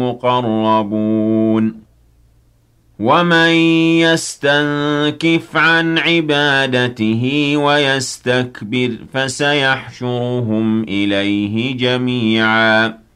المقربون ومن يستنكف عن عبادته ويستكبر فسيحشرهم إليه جميعا